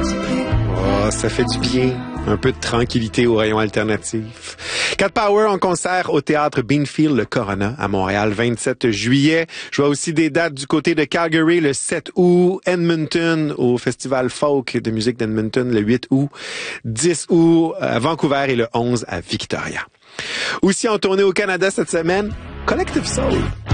Oh, ça fait du bien. Un peu de tranquillité au rayon alternatif. Cat Power en concert au théâtre Beanfield, le Corona, à Montréal, 27 juillet. Je vois aussi des dates du côté de Calgary, le 7 août, Edmonton, au Festival Folk de musique d'Edmonton, le 8 août, 10 août à Vancouver et le 11 à Victoria. Aussi en tournée au Canada cette semaine, Collective Soul.